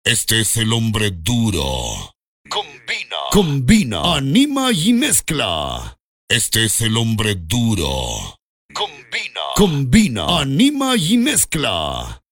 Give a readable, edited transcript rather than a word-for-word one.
Este es el hombre duro. Combina, anima y mezcla. Este es el hombre duro. Combina, anima y mezcla.